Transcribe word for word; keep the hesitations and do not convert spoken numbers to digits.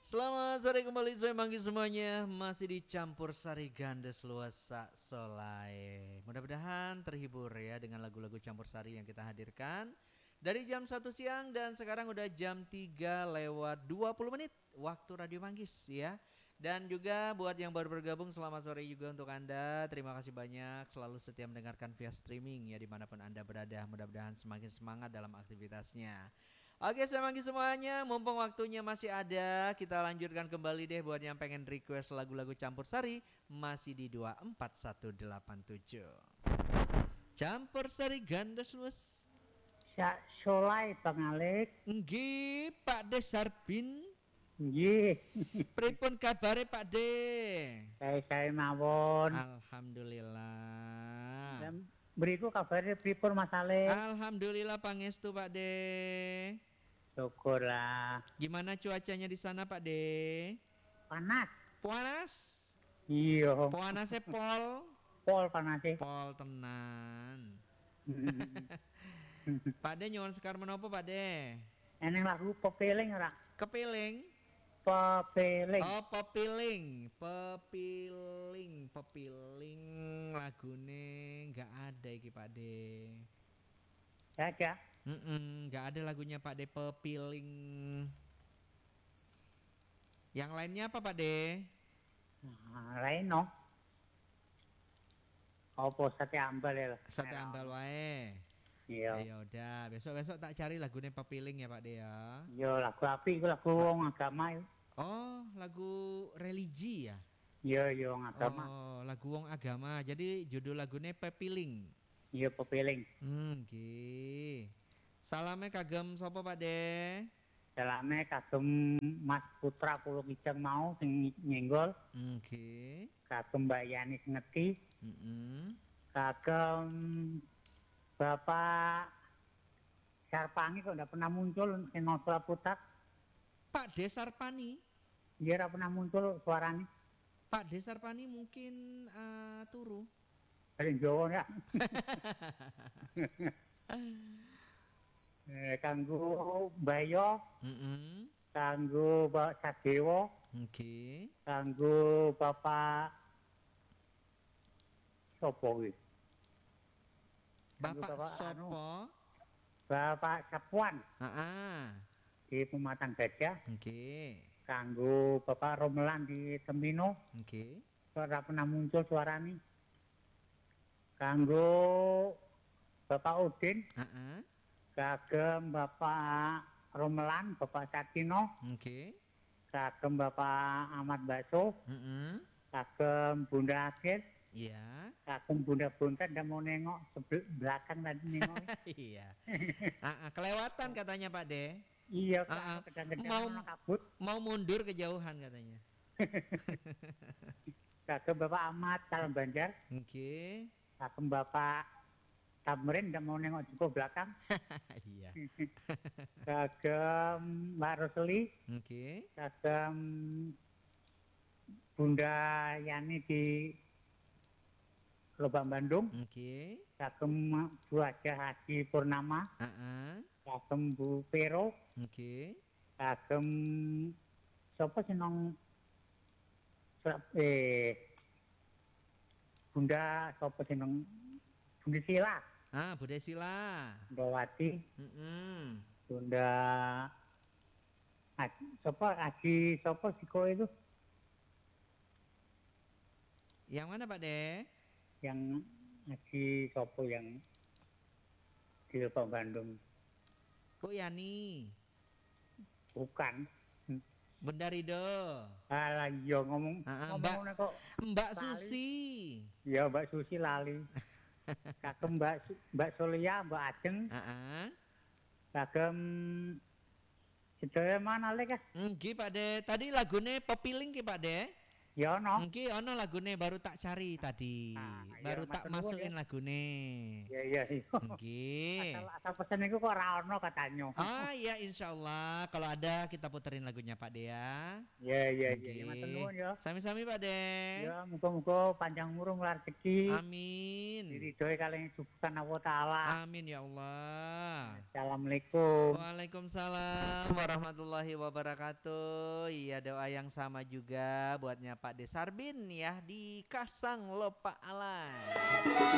Selamat sore kembali saya Manggi semuanya. Masih dicampur sari gandes luas sak solai. Mudah-mudahan terhibur ya dengan lagu-lagu campur sari yang kita hadirkan dari jam satu siang dan sekarang udah jam tiga lewat dua puluh menit waktu Radio Manggis ya. Dan juga buat yang baru bergabung selamat sore juga untuk Anda. Terima kasih banyak selalu setia mendengarkan via streaming ya dimanapun Anda berada. Mudah-mudahan semakin semangat dalam aktivitasnya. Oke, saya manggil semuanya, mumpung waktunya masih ada, kita lanjutkan kembali deh buat yang pengen request lagu-lagu campur sari, masih di dua empat satu delapan tujuh. Campur sari gandes luas. Sak solai pengalik. Nggih, Pak De Sarbin. Nggih. Pripun kabare Pak De? Saya saya mawon. Alhamdulillah. Dan beriku kabarnya pripun Mas Ale? Alhamdulillah pangestu Pak De. Syukurlah. Gimana cuacanya di sana Pak De? Panas. Panas? Iya. Panasnya pol. Pol panas sih. Pol tenan. Pak De nyuwun sekar menapa Pak De? Eneng lagu pepiling ora? Kepiling? Pepiling. Oh, pepiling, pepiling, pepiling lagune nggak ada iki Pak De. Ada. Mm nggak ada lagunya Pak De pepiling. Yang lainnya apa Pak De? Nah, lain no. Apa sate ambal ya? Sate ambal wae. Iya. Ya udah, besok-besok tak cari lagunya pepiling ya Pak De ya. Iya lagu api iku lagu wong agama itu. Oh, lagu religi ya? Iya iya wong agama. Oh, lagu wong agama. Jadi judul lagunya pepiling. Iya pepiling. Hmm, nggih. Salame kagem sapa Pak De? Salame kagem Mas Putra Pulau Kijang mau sing nyenggol. Nggih. Kagem Mbak Yani Ngeti. Heeh. Kagem Bapak Sarpangi kok enggak pernah muncul sing Nosra Putak. Pak De Sarpani. Dia enggak pernah muncul suaranya. Pak De Sarpani mungkin uh, turu. Dari Jawa ya. eh, kanggo Bayo, Heeh. kanggo Bapak Sadewo, Nggih. kanggo Bapak sopo kuwi? Bapak Bapak sopo? anu, Bapak Sapuan Heeh. di Pematang Gajah, Nggih. kanggo Bapak Romelan di Temino, Nggih. ora pernah muncul suaranya. Kanggo Bapak Udin, Heeh. kagem Bapak Romelan, Bapak Satino, Nggih. kagem Bapak Ahmad Baso, Heeh. kagem Bunda Akhir, Iya. kagem Bunda Buntet dan mau nengok sebelah belakang tadi nengok. Iya. Ah, ah, kelewatan katanya Pak De. Iya, Ah, ah. kadang-kadang Mau mau kabut. mau mundur kejauhan katanya. Kagem Bapak Ahmad Salam Banjar, Oke. kagem Bapak Tamrin dan mau nengok juga belakang. Iya. Kagem Mbak Roseli, Oke. kagem Bunda Yani di Lubang Bandung, Oke. kagem Bu Haja Haji Purnama, Heeh. kagem Bu Pero, Oke. kagem sapa sing nang Surab- eh Bunda sapa sing nang Bunda Sila, Ah, Bude Sila. Bawati, Mm-mm. Bunda Haji, sapa Haji sapa siko itu Yang mana Pak De? yang Haji sapa yang di Lubang Bandung, Kok Yani? bukan. Bunda Rido. Alah iya ngomong Ah, ah, ngomong Mbak kok Mbak Lali. Susi. ya Mbak Susi lali. Kagem Mbak Su- Mbak Solia, Mbak Ajeng, Heeh. kagem sedaya mana lek ah? Nggih Pak De. Tadi lagune pepiling ki Pak De. Ya ono. Nggih ono lagune baru tak cari tadi. Nah, Baru ya tak matur nuwun ya. masukin lagune. Iya iya iya. Asal Nggih. asal pesen iku kok ora ono katanya. Ah ya insya Allah kalau ada kita puterin lagunya Pak De ya. Iya iya iya, ya matur Nggih. nuwun ya. Sami-sami Pak De. Ya muga-muga panjang umur nglar rezeki, Amin. diridhoi kalih Subhanahu wa taala. Amin ya Allah. Assalamualaikum. Waalaikumsalam warahmatullahi wabarakatuh. Iya doa yang sama juga buatnya Pak De Sarbin ya di Kasang Lopa Alai.